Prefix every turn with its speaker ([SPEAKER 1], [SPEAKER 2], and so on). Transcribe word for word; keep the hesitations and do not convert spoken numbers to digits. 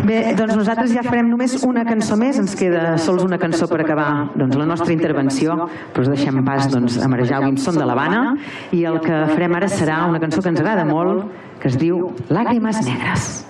[SPEAKER 1] Bé, doncs nosaltres ja farem només una cançó més, ens queda sols una cançó per acabar la nostra intervenció, però us deixem pas a marejar Wilson de l'Havana, i el que farem ara serà una cançó que ens agrada molt, que es diu Làgrimes negres.